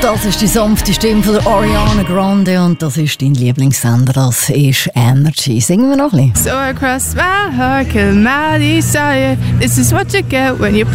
Das ist die sanfte Stimme von der Ariana Grande und das ist dein Lieblingssender, das ist Energy. Singen wir noch ein bisschen? So across my heart, kill my desire. This is what you get when you